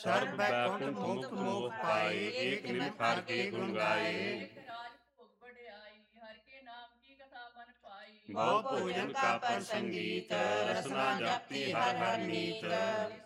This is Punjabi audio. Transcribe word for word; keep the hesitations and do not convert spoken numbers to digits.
ਸਰਬ ਬੈਕੁੰਠ ਮੁਕਤ ਮੋਖ ਪਾਏ, ਏਕ ਨਿਮਖ ਹਰਿ ਕੇ ਗੁਣ ਗਾਏ। ਇਕ ਰਾਜ ਭੋਗ ਵਡਿਆਈ, ਹਰਿ ਕੇ ਨਾਮ ਕੀ ਕਥਾ ਮਨ ਪਾਈ। ਬਹੁ ਭੋਜਨ ਕਾ ਪ੍ਰਸੰਗੀਤ, ਰਸਨਾ ਜਪਤੀ ਹਰਿ ਹਰਿ ਨੀਤ।